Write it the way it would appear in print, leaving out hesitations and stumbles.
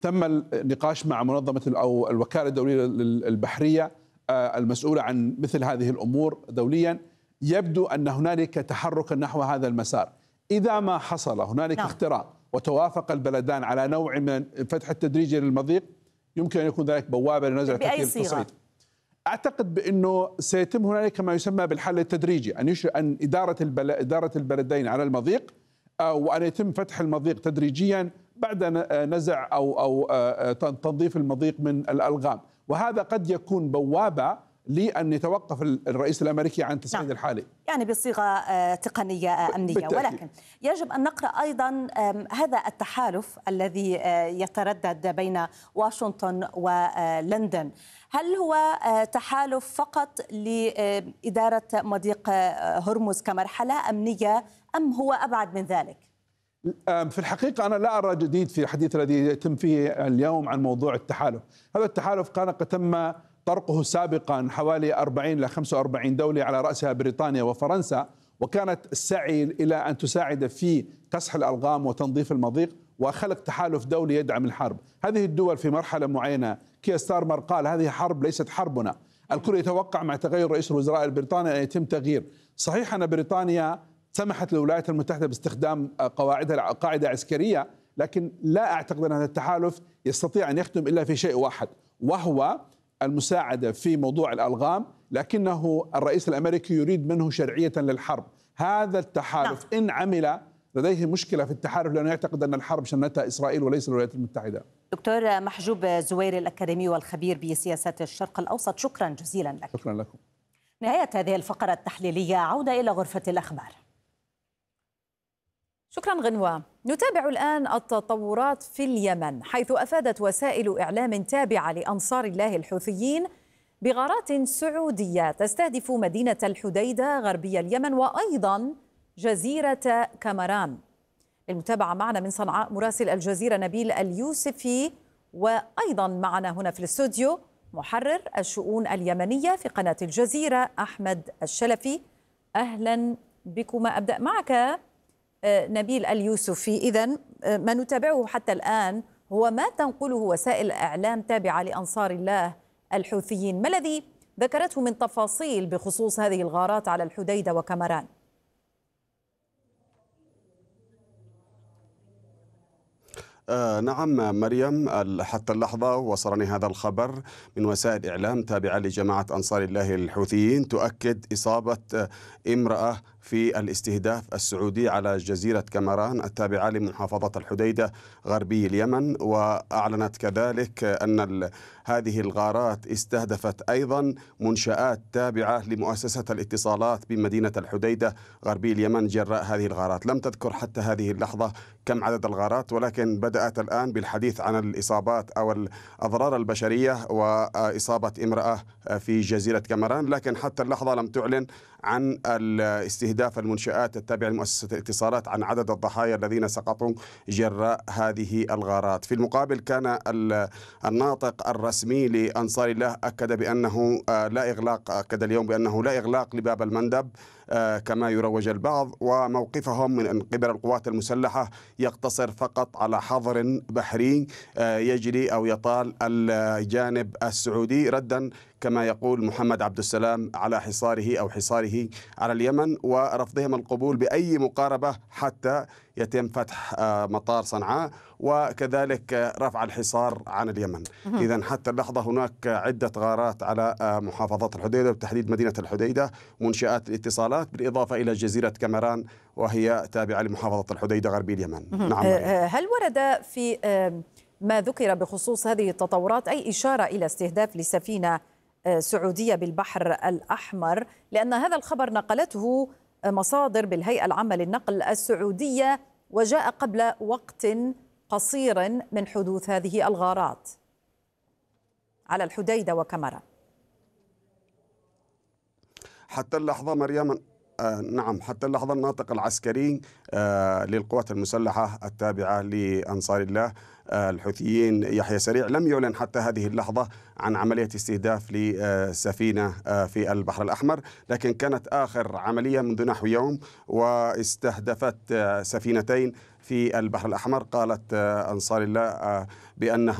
تم النقاش مع منظمة أو الوكالة الدولية البحرية المسؤولة عن مثل هذه الأمور دوليا. يبدو أن هنالك تحرك نحو هذا المسار. إذا ما حصل هنالك اختراع وتوافق البلدان على نوع من الفتح التدريجي للمضيق، يمكن أن يكون ذلك بوابة لنزع تركيا التصعيد. أعتقد بأنه سيتم هنالك ما يسمى بالحل التدريجي، أن إدارة البلدين على المضيق، وأن يتم فتح المضيق تدريجيا بعد نزع أو تنظيف المضيق من الألغام. وهذا قد يكون بوابة لأن يتوقف الرئيس الأمريكي عن تصعيد الحالي، يعني بصيغة تقنية أمنية. بالتأكيد. ولكن يجب أن نقرأ أيضا هذا التحالف الذي يتردد بين واشنطن ولندن، هل هو تحالف فقط لإدارة مضيق هرمز كمرحلة أمنية أم هو أبعد من ذلك؟ في الحقيقة أنا لا أرى جديد في الحديث الذي يتم فيه اليوم عن موضوع التحالف. هذا التحالف كان قد تم طرقه سابقا حوالي 40 إلى 45 دولة على رأسها بريطانيا وفرنسا، وكانت السعي إلى أن تساعد في كسح الألغام وتنظيف المضيق وخلق تحالف دولي يدعم الحرب. هذه الدول في مرحلة معينة، كير ستارمر قال هذه حرب ليست حربنا. الكل يتوقع مع تغير رئيس الوزراء البريطاني أن يتم تغيير. صحيح أن بريطانيا سمحت للولايات المتحدة باستخدام قاعدة عسكرية، لكن لا أعتقد أن هذا التحالف يستطيع أن يخدم إلا في شيء واحد، وهو المساعدة في موضوع الألغام، لكنه الرئيس الأمريكي يريد منه شرعية للحرب. هذا التحالف إن عمل لديه مشكلة في التحالف، لأنه يعتقد أن الحرب شنتها إسرائيل وليس الولايات المتحدة. دكتور محجوب زويري الأكاديمي والخبير بسياسات الشرق الأوسط، شكرا جزيلا لك. شكرا لكم. نهاية هذه الفقرة التحليلية، عودة إلى غرفة الأخبار. شكرا غنوة. نتابع الآن التطورات في اليمن، حيث أفادت وسائل إعلام تابعة لأنصار الله الحوثيين بغارات سعودية تستهدف مدينة الحديدة غربي اليمن وأيضا جزيرة كامران. للمتابعة معنا من صنعاء مراسل الجزيرة نبيل اليوسفي، وأيضا معنا هنا في الاستوديو محرر الشؤون اليمنية في قناة الجزيرة أحمد الشلفي. أهلا بكما. أبدأ معك نبيل اليوسفي. إذن ما نتابعه حتى الآن هو ما تنقله وسائل إعلام تابعة لأنصار الله الحوثيين، ما الذي ذكرته من تفاصيل بخصوص هذه الغارات على الحديدة وكامران؟ نعم مريم، حتى اللحظة وصلني هذا الخبر من وسائل إعلام تابعة لجماعة أنصار الله الحوثيين تؤكد إصابة امرأة في الاستهداف السعودي على جزيرة كامران التابعة لمحافظة الحديدة غربي اليمن. وأعلنت كذلك أن هذه الغارات استهدفت أيضا منشآت تابعة لمؤسسة الاتصالات بمدينة الحديدة غربي اليمن جراء هذه الغارات. لم تذكر حتى هذه اللحظة كم عدد الغارات، ولكن بدأت الآن بالحديث عن الإصابات أو الأضرار البشرية وإصابة امرأة في جزيرة كامران، لكن حتى اللحظة لم تعلن عن استهداف المنشآت التابعة لمؤسسة الاتصالات عن عدد الضحايا الذين سقطوا جراء هذه الغارات. في المقابل كان الناطق الرسمي لأنصار الله أكد اليوم بأنه لا إغلاق لباب المندب كما يروج البعض، وموقفهم من قبل القوات المسلحة يقتصر فقط على حظر بحري يجري أو يطال الجانب السعودي، ردا كما يقول محمد عبد السلام على حصاره على اليمن، ورفضهم القبول بأي مقاربة حتى يتم فتح مطار صنعاء وكذلك رفع الحصار عن اليمن. إذن حتى اللحظة هناك عدة غارات على محافظة الحديدة وبتحديد مدينة الحديدة، منشآت الاتصالات، بالإضافة إلى جزيرة كامران وهي تابعة لمحافظة الحديدة غربي اليمن. نعم. هل ورد في ما ذكر بخصوص هذه التطورات أي إشارة إلى استهداف لسفينة سعودية بالبحر الأحمر؟ لأن هذا الخبر نقلته مصادر بالهيئة العامة للنقل السعودية وجاء قبل وقت قصير من حدوث هذه الغارات على الحديدة وكامران. حتى اللحظة مريم نعم، حتى اللحظة الناطق العسكري للقوات المسلحة التابعة لأنصار الله الحوثيين يحيى سريع لم يعلن حتى هذه اللحظة عن عملية استهداف لسفينة في البحر الأحمر، لكن كانت آخر عملية منذ نحو يوم واستهدفت سفينتين في البحر الأحمر. قالت أنصار الله بأنها